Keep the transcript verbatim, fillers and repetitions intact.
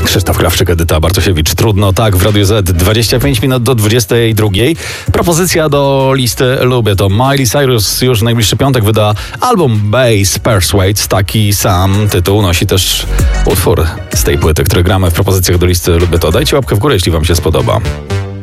Krzysztof Krawczyk, Edyta Bartosiewicz. Trudno tak w Radiu Z. dwadzieścia pięć minut do dwudziestej drugiej. Propozycja do listy Lubię to Miley Cyrus już w najbliższy piątek wyda album Bass Persuade. Taki sam tytuł nosi też utwór z tej płyty, który gramy w propozycjach do listy Lubię to. Dajcie łapkę w górę, jeśli wam się spodoba.